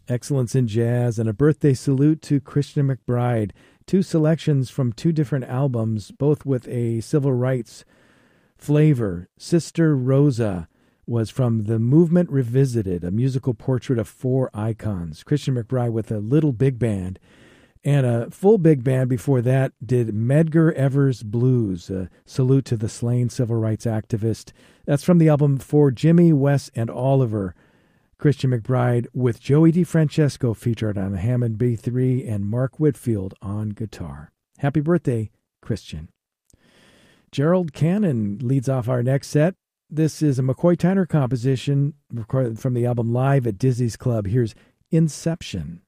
Excellence in Jazz, and a birthday salute to Christian McBride. Two selections from two different albums, both with a civil rights flavor. Sister Rosa was from The Movement Revisited, a musical portrait of four icons. Christian McBride with a little big band. And a full big band before that did Medgar Evers Blues, a salute to the slain civil rights activist. That's from the album For Jimmy, Wes, and Oliver. Christian McBride with Joey DeFrancesco featured on the Hammond B3 and Mark Whitfield on guitar. Happy birthday, Christian. Gerald Cannon leads off our next set. This is a McCoy Tyner composition recorded from the album Live at Dizzy's Club. Here's Inception.